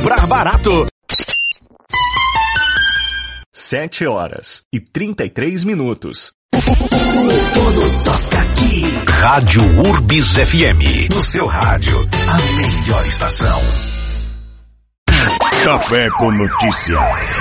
comprar barato. 7h33. Tudo toca aqui. Rádio Urbis FM. No seu rádio, a melhor estação. Café com Notícia.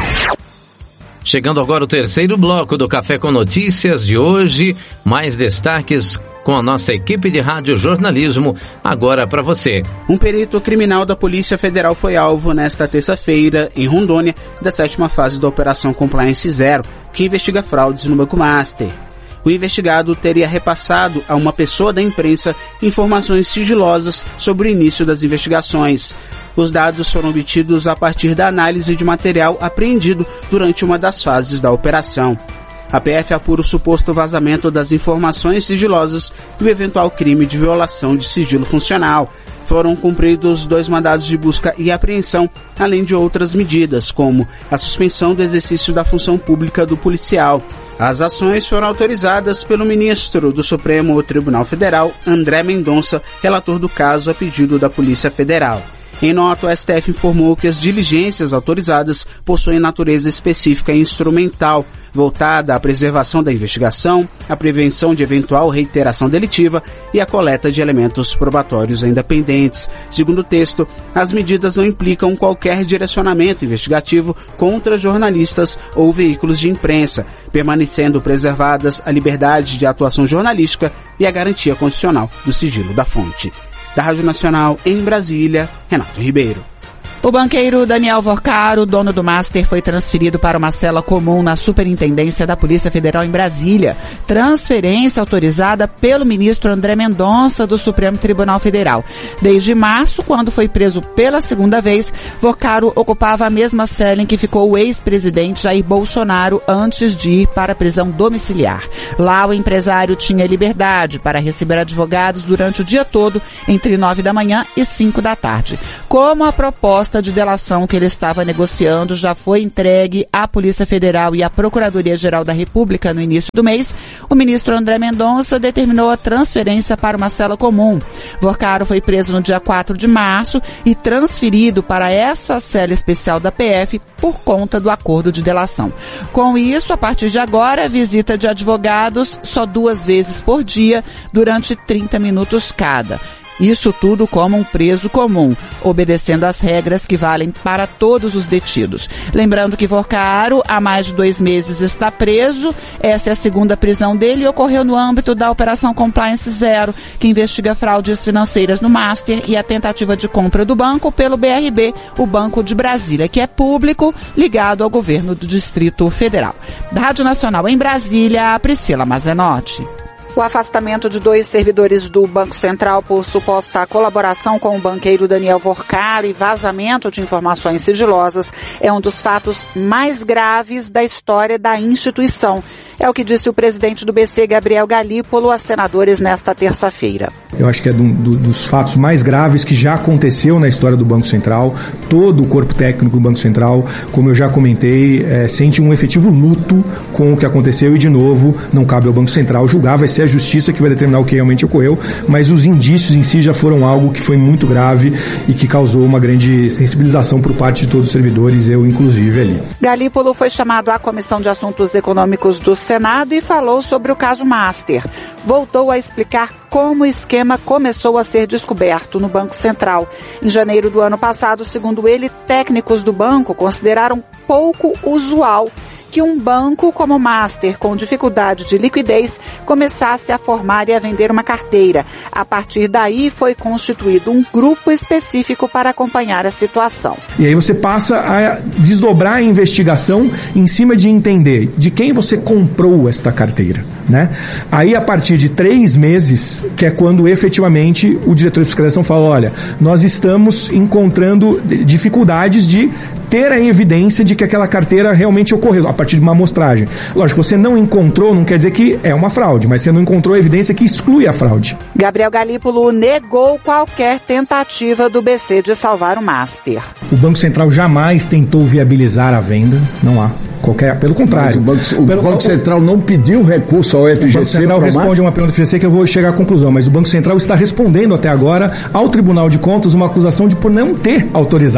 Chegando agora o terceiro bloco do Café com Notícias de hoje. Mais destaques com a nossa equipe de rádio jornalismo, agora para você. Um perito criminal da Polícia Federal foi alvo nesta terça-feira, em Rondônia, da 7ª fase da Operação Compliance Zero, que investiga fraudes no Banco Master. O investigado teria repassado a uma pessoa da imprensa informações sigilosas sobre o início das investigações. Os dados foram obtidos a partir da análise de material apreendido durante uma das fases da operação. A PF apura o suposto vazamento das informações sigilosas e o eventual crime de violação de sigilo funcional. Foram cumpridos 2 mandados de busca e apreensão, além de outras medidas, como a suspensão do exercício da função pública do policial. As ações foram autorizadas pelo ministro do Supremo Tribunal Federal, André Mendonça, relator do caso a pedido da Polícia Federal. Em nota, o STF informou que as diligências autorizadas possuem natureza específica e instrumental, voltada à preservação da investigação, à prevenção de eventual reiteração delitiva e à coleta de elementos probatórios ainda pendentes. Segundo o texto, as medidas não implicam qualquer direcionamento investigativo contra jornalistas ou veículos de imprensa, permanecendo preservadas a liberdade de atuação jornalística e a garantia constitucional do sigilo da fonte. Da Rádio Nacional em Brasília, Renato Ribeiro. O banqueiro Daniel Vorcaro, dono do Master, foi transferido para uma cela comum na Superintendência da Polícia Federal em Brasília. Transferência autorizada pelo ministro André Mendonça do Supremo Tribunal Federal. Desde março, quando foi preso pela segunda vez, Vorcaro ocupava a mesma cela em que ficou o ex-presidente Jair Bolsonaro antes de ir para a prisão domiciliar. Lá, o empresário tinha liberdade para receber advogados durante o dia todo, entre 9 da manhã e 5 da tarde. Como a proposta de delação que ele estava negociando já foi entregue à Polícia Federal e à Procuradoria-Geral da República no início do mês, o ministro André Mendonça determinou a transferência para uma cela comum. Vorcaro foi preso no dia 4 de março e transferido para essa cela especial da PF por conta do acordo de delação. Com isso, a partir de agora, visita de advogados só 2 vezes por dia, durante 30 minutos cada. Isso tudo como um preso comum, obedecendo às regras que valem para todos os detidos. Lembrando que Vorcaro, há mais de 2 meses, está preso. Essa é a segunda prisão dele e ocorreu no âmbito da Operação Compliance Zero, que investiga fraudes financeiras no Master e a tentativa de compra do banco pelo BRB, o Banco de Brasília, que é público, ligado ao governo do Distrito Federal. Da Rádio Nacional em Brasília, Priscila Mazenotti. O afastamento de 2 servidores do Banco Central por suposta colaboração com o banqueiro Daniel Vorcaro e vazamento de informações sigilosas é um dos fatos mais graves da história da instituição. É o que disse o presidente do BC, Gabriel Galípolo, a senadores nesta terça-feira. Eu acho que é dos fatos mais graves que já aconteceu na história do Banco Central. Todo o corpo técnico do Banco Central, como eu já comentei, sente um efetivo luto com o que aconteceu e, de novo, não cabe ao Banco Central julgar, vai ser a Justiça que vai determinar o que realmente ocorreu, mas os indícios em si já foram algo que foi muito grave e que causou uma grande sensibilização por parte de todos os servidores, eu inclusive ali. Galípolo foi chamado à Comissão de Assuntos Econômicos do Senado e falou sobre o caso Master. Voltou a explicar como o esquema começou a ser descoberto no Banco Central. Em janeiro do ano passado, segundo ele, técnicos do banco consideraram pouco usual que um banco como o Master, com dificuldade de liquidez, começasse a formar e a vender uma carteira. A partir daí, foi constituído um grupo específico para acompanhar a situação. E aí você passa a desdobrar a investigação em cima de entender de quem você comprou esta carteira, né? Aí, a partir de 3 meses, que é quando efetivamente o diretor de fiscalização fala, olha, nós estamos encontrando dificuldades de ter a evidência de que aquela carteira realmente ocorreu, a partir de uma amostragem. Lógico, você não encontrou, não quer dizer que é uma fraude, mas você não encontrou a evidência que exclui a fraude. Gabriel Galípolo negou qualquer tentativa do BC de salvar o Master. O Banco Central jamais tentou viabilizar a venda, não há. Pelo contrário. O Banco Central não pediu recurso ao FGC. O Banco Central responde uma pergunta do FGC que eu vou chegar à conclusão, mas o Banco Central está respondendo até agora ao Tribunal de Contas uma acusação de por não ter autorizado.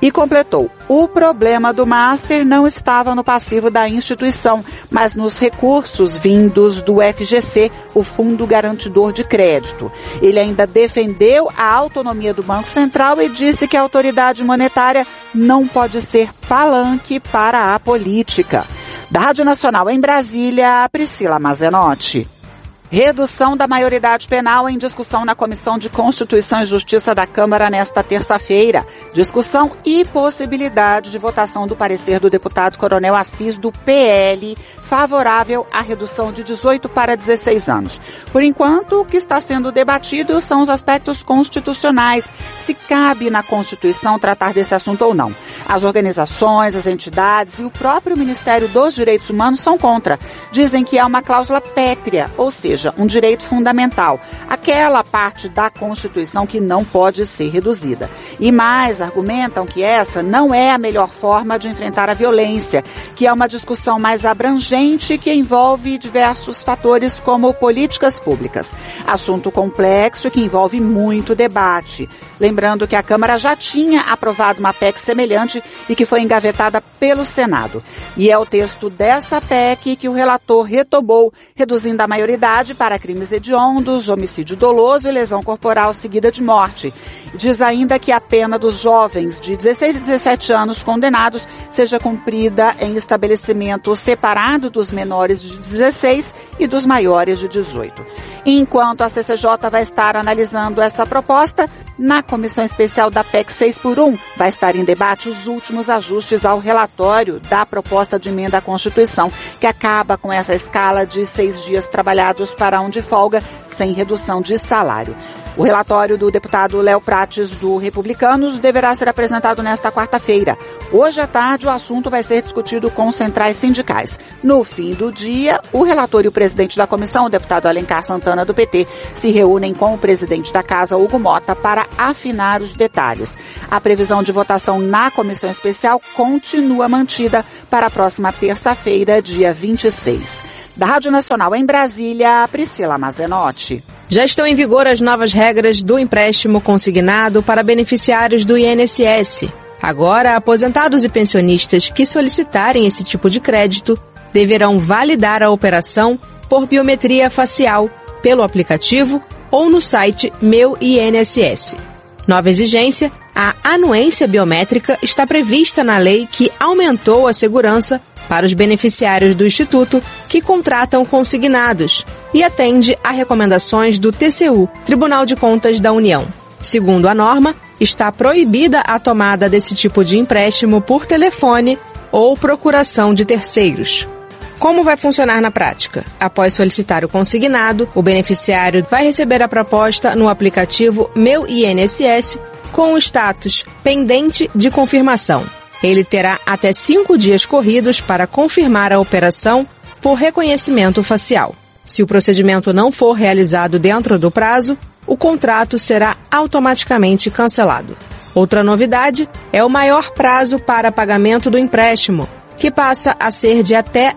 E completou: o problema do Master não estava no passivo da instituição, mas nos recursos vindos do FGC, o Fundo Garantidor de Crédito. Ele ainda defendeu a autonomia do Banco Central e disse que a autoridade monetária não pode ser palanque para a política. Da Rádio Nacional em Brasília, Priscila Mazenotti. Redução da maioridade penal em discussão na Comissão de Constituição e Justiça da Câmara nesta terça-feira. Discussão e possibilidade de votação do parecer do deputado Coronel Assis, do PL, favorável à redução de 18 para 16 anos. Por enquanto, o que está sendo debatido são os aspectos constitucionais, se cabe na Constituição tratar desse assunto ou não. As organizações, as entidades e o próprio Ministério dos Direitos Humanos são contra. Dizem que é uma cláusula pétrea, ou seja, um direito fundamental, aquela parte da Constituição que não pode ser reduzida. E mais, argumentam que essa não é a melhor forma de enfrentar a violência, que é uma discussão mais abrangente que envolve diversos fatores como políticas públicas. Assunto complexo que envolve muito debate. Lembrando que a Câmara já tinha aprovado uma PEC semelhante e que foi engavetada pelo Senado. E é o texto dessa PEC que o relator retomou, reduzindo a maioridade para crimes hediondos, homicídio doloso e lesão corporal seguida de morte. Diz ainda que a pena dos jovens de 16 e 17 anos condenados seja cumprida em estabelecimento separado dos menores de 16 e dos maiores de 18. Enquanto a CCJ vai estar analisando essa proposta, na Comissão Especial da PEC 6x1 vai estar em debate os últimos ajustes ao relatório da proposta de emenda à Constituição, que acaba com essa escala de 6 dias trabalhados para um de folga, sem redução de salário. O relatório do deputado Léo Prates, do Republicanos, deverá ser apresentado nesta quarta-feira. Hoje à tarde, o assunto vai ser discutido com centrais sindicais. No fim do dia, o relator e o presidente da comissão, o deputado Alencar Santana, do PT, se reúnem com o presidente da Casa, Hugo Mota, para afinar os detalhes. A previsão de votação na comissão especial continua mantida para a próxima terça-feira, dia 26. Da Rádio Nacional em Brasília, Priscila Mazenotti. Já estão em vigor as novas regras do empréstimo consignado para beneficiários do INSS. Agora, aposentados e pensionistas que solicitarem esse tipo de crédito deverão validar a operação por biometria facial, pelo aplicativo ou no site Meu INSS. Nova exigência, a anuência biométrica está prevista na lei que aumentou a segurança para os beneficiários do Instituto que contratam consignados e atende a recomendações do TCU, Tribunal de Contas da União. Segundo a norma, está proibida a tomada desse tipo de empréstimo por telefone ou procuração de terceiros. Como vai funcionar na prática? Após solicitar o consignado, o beneficiário vai receber a proposta no aplicativo Meu INSS com o status pendente de confirmação. Ele terá até 5 dias corridos para confirmar a operação por reconhecimento facial. Se o procedimento não for realizado dentro do prazo, o contrato será automaticamente cancelado. Outra novidade é o maior prazo para pagamento do empréstimo, que passa a ser de até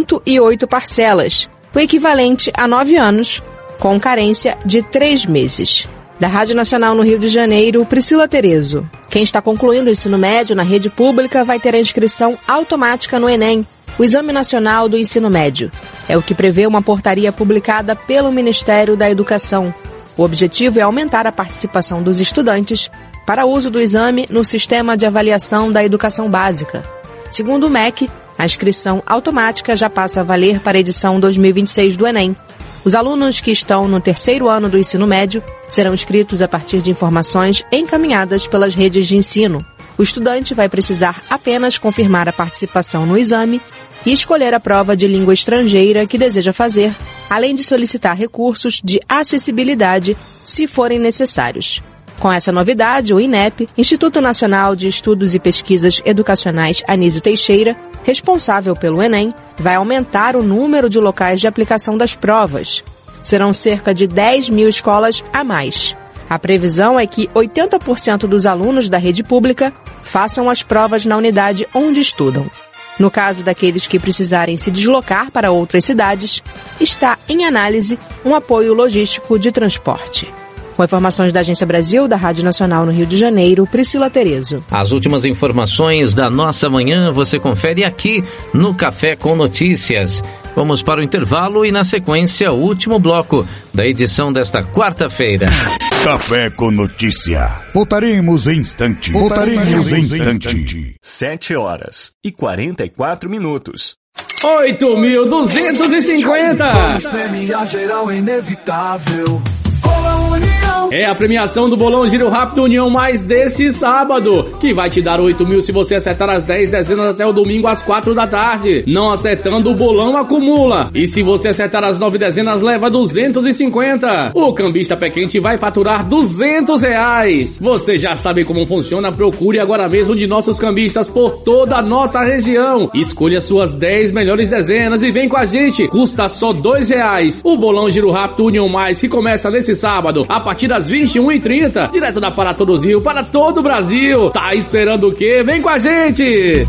108 parcelas, o equivalente a 9 anos, com carência de 3 meses. Da Rádio Nacional no Rio de Janeiro, Priscila Terezo. Quem está concluindo o ensino médio na rede pública vai ter a inscrição automática no Enem, o Exame Nacional do Ensino Médio. É o que prevê uma portaria publicada pelo Ministério da Educação. O objetivo é aumentar a participação dos estudantes para uso do exame no Sistema de Avaliação da Educação Básica. Segundo o MEC, a inscrição automática já passa a valer para a edição 2026 do Enem. Os alunos que estão no 3º ano do ensino médio serão inscritos a partir de informações encaminhadas pelas redes de ensino. O estudante vai precisar apenas confirmar a participação no exame e escolher a prova de língua estrangeira que deseja fazer, além de solicitar recursos de acessibilidade se forem necessários. Com essa novidade, o INEP, Instituto Nacional de Estudos e Pesquisas Educacionais Anísio Teixeira, responsável pelo Enem, vai aumentar o número de locais de aplicação das provas. Serão cerca de 10 mil escolas a mais. A previsão é que 80% dos alunos da rede pública façam as provas na unidade onde estudam. No caso daqueles que precisarem se deslocar para outras cidades, está em análise um apoio logístico de transporte. Com informações da Agência Brasil, da Rádio Nacional no Rio de Janeiro, Priscila Terezo. As últimas informações da nossa manhã você confere aqui no Café com Notícias. Vamos para o intervalo e, na sequência, o último bloco da edição desta quarta-feira. Café com Notícia. Voltaremos em instante. 7h44. 8.250. Prêmio geral inevitável. É a premiação do Bolão Giro Rápido União Mais desse sábado, que vai te dar 8 mil se você acertar as 10 dezenas até o domingo às 4 da tarde. Não acertando, o bolão acumula. E se você acertar as 9 dezenas, leva 250. O cambista pé quente vai faturar R$200. Você já sabe como funciona? Procure agora mesmo de nossos cambistas por toda a nossa região. Escolha suas 10 melhores dezenas e vem com a gente. Custa só R$2. O Bolão Giro Rápido União Mais, que começa nesse sábado, a partir das 21h30, direto da Para Todos Rio, para todo o Brasil. Tá esperando o quê? Vem com a gente!